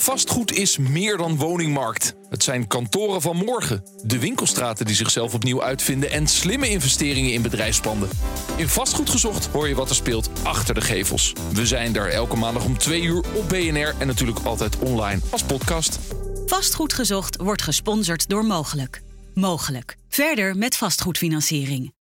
Vastgoed is meer dan woningmarkt. Het zijn kantoren van morgen, de winkelstraten die zichzelf opnieuw uitvinden en slimme investeringen in bedrijfspanden. In Vastgoed Gezocht hoor je wat er speelt achter de gevels. We zijn daar elke maandag om 2 uur op BNR en natuurlijk altijd online als podcast. Vastgoed Gezocht wordt gesponsord door Mogelijk. Mogelijk. Verder met vastgoedfinanciering.